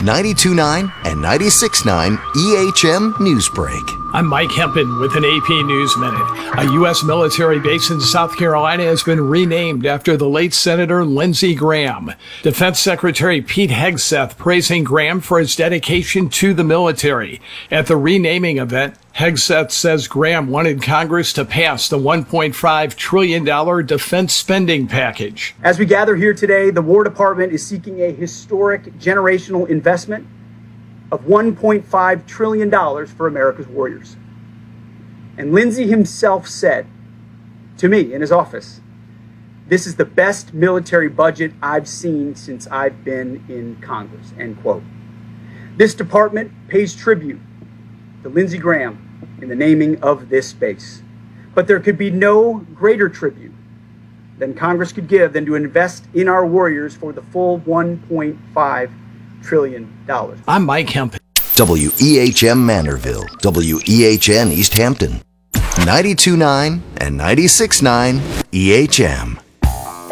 92.9 and 96.9 EHM Newsbreak. I'm Mike Hempen with an AP News Minute. A U.S. military base in South Carolina has been renamed after the late Senator Lindsey Graham. Defense Secretary Pete Hegseth praising Graham for his dedication to the military. At the renaming event, Hegseth says Graham wanted Congress to pass the $1.5 trillion defense spending package. As we gather here today, the War Department is seeking a historic generational investment of $1.5 trillion for America's warriors. And Lindsey himself said to me in his office, "This is the best military budget I've seen since I've been in Congress," end quote. This department pays tribute to Lindsey Graham in the naming of this base. But there could be no greater tribute than Congress could give than to invest in our warriors for the full $1.5 trillion. I'm Mike Hempen. WEHM Manorville, WEHN East Hampton, 92.9 and 96.9 EHM.